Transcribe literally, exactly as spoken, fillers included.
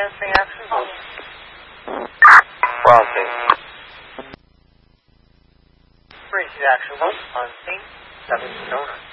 Advancing action mode. Crossing. Breaching action mode on scene. seven Sonora.